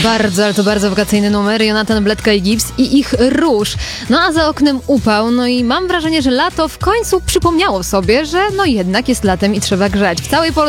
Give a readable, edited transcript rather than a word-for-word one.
Bardzo, ale to bardzo wakacyjny numer. Jonathan Bledka i Gibbs i ich Róż. No a za oknem upał. No i mam wrażenie, że lato w końcu przypomniało sobie, że no jednak jest latem i trzeba grzać. W całej Polsce